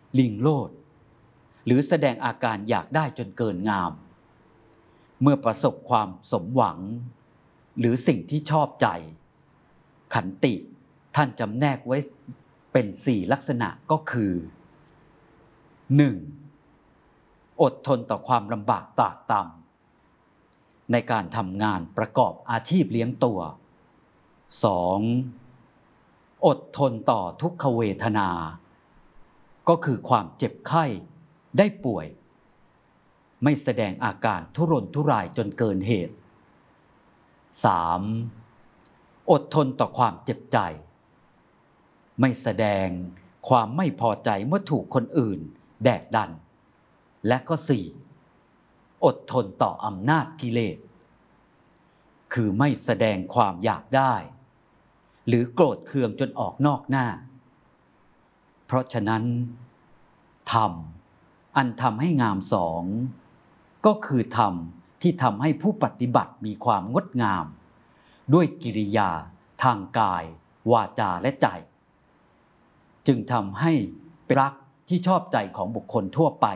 ลิงโลดหรือแสดงอาการอยากได้จนเกินงามเมื่อประสบความสมหวังหรือสิ่งที่ชอบใจขันติท่านจำแนกไว้เป็น4ลักษณะก็คือ 1. อดทนต่อความลำบากตรากตรำในการทำงานประกอบอาชีพเลี้ยงตัว 2. อดทนต่อทุกขเวทนาก็คือความเจ็บไข้ได้ป่วยไม่แสดงอาการทุรนทุรายจนเกินเหตุ 3. อดทนต่อความเจ็บใจไม่แสดงความไม่พอใจเมื่อถูกคนอื่นแดกดันและก็ 4. อดทนต่ออำนาจกิเลสคือไม่แสดงความอยากได้หรือโกรธเคืองจนออกนอกหน้าเพราะฉะนั้นธรรมอันทำให้งามสองก็คือธรรมที่ทำให้ผู้ปฏิบัติมีความงดงามด้วยกิริยาทางกายวาจาและใจจึงทำให้เป็นรักที่ชอบใจของบุคคลทั่วไป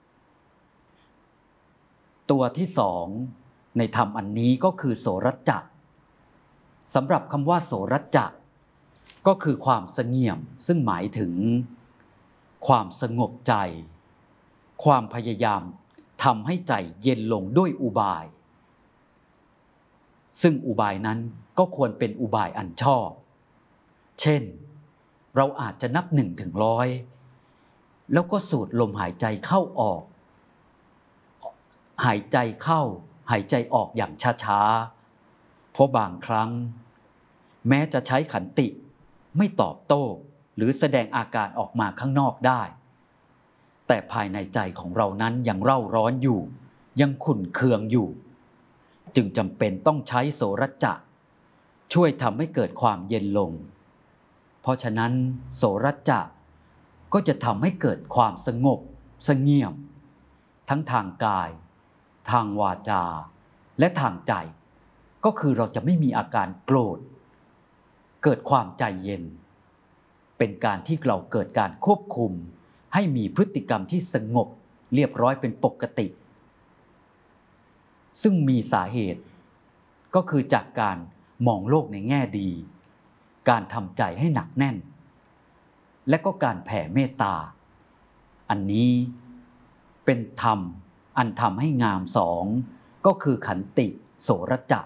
ตัวที่สองในธรรมอันนี้ก็คือโสรัจจะสำหรับคำว่าโสรัจจะก็คือความเสงี่ยมซึ่งหมายถึงความสงบใจความพยายามทำให้ใจเย็นลงด้วยอุบายซึ่งอุบายนั้นก็ควรเป็นอุบายอันชอบเช่นเราอาจจะนับ1 ถึง 100แล้วก็สูดลมหายใจเข้าออกหายใจเข้าหายใจออกอย่างช้าๆเพราะบางครั้งแม้จะใช้ขันติไม่ตอบโต้หรือแสดงอาการออกมาข้างนอกได้แต่ภายในใจของเรานั้นยังเร่าร้อนอยู่ยังขุ่นเคืองอยู่จึงจำเป็นต้องใช้โสรัจจะช่วยทำให้เกิดความเย็นลงเพราะฉะนั้นโสรัจจะก็จะทำให้เกิดความสงบเสงี่ยมทั้งทางกายทางวาจาและทางใจก็คือเราจะไม่มีอาการโกรธเกิดความใจเย็นเป็นการที่เราเกิดการควบคุมให้มีพฤติกรรมที่สงบเรียบร้อยเป็นปกติซึ่งมีสาเหตุก็คือจากการมองโลกในแง่ดีการทำใจให้หนักแน่นและก็การแผ่เมตตาอันนี้เป็นธรรมอันทำให้งามสองก็คือขันติโสรัจจะ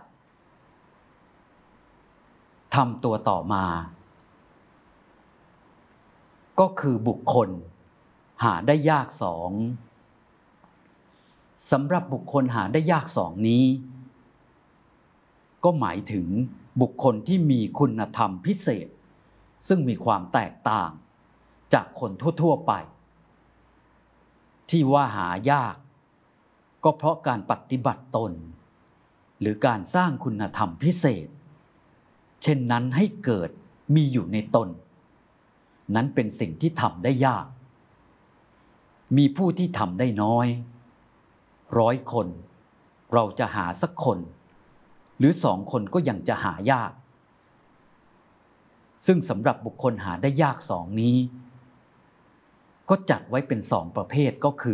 ธรรมตัวต่อมาก็คือบุคคลหาได้ยากสองสำหรับบุคคลหาได้ยากสองนี้ก็หมายถึงบุคคลที่มีคุณธรรมพิเศษซึ่งมีความแตกต่างจากคนทั่วๆไปที่ว่าหายากก็เพราะการปฏิบัติตนหรือการสร้างคุณธรรมพิเศษเช่นนั้นให้เกิดมีอยู่ในตนนั้นเป็นสิ่งที่ทำได้ยากมีผู้ที่ทำได้น้อย100 คนเราจะหาสักคนหรือ2 คนก็ยังจะหายากซึ่งสำหรับบุคคลหาได้ยาก2นี้ก็จัดไว้เป็น2ประเภทก็คือ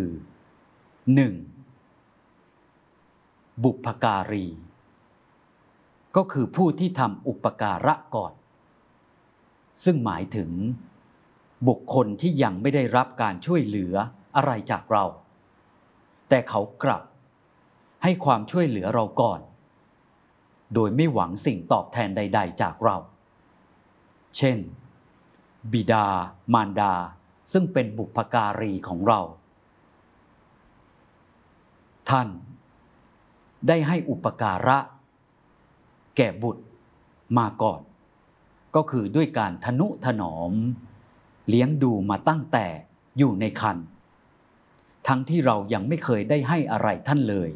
1. บุพการีก็คือผู้ที่ทำอุปการะก่อนซึ่งหมายถึงบุคคลที่ยังไม่ได้รับการช่วยเหลืออะไรจากเราแต่เขากลับให้ความช่วยเหลือเราก่อนโดยไม่หวังสิ่งตอบแทนใดๆจากเราเช่นบิดามารดาซึ่งเป็นบุพการีของเราท่านได้ให้อุปการะแก่บุตรมาก่อนก็คือด้วยการทนุถนอมเลี้ยงดูมาตั้งแต่อยู่ในครรภ์ทั้งที่เรายังไม่เคยได้ให้อะไรท่านเลย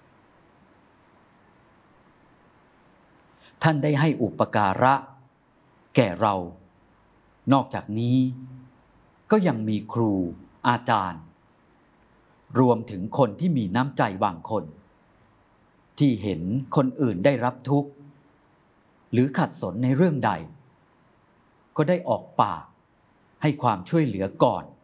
ท่านได้ให้อุปการะแก่เรานอกจากนี้ก็ยังมีครูอาจารย์รวมถึงคนที่มีน้ำใจบางคนที่เห็นคนอื่นได้รับทุกข์หรือขัดสนในเรื่องใดก็ได้ออกปากให้ความช่วยเหลือก่อน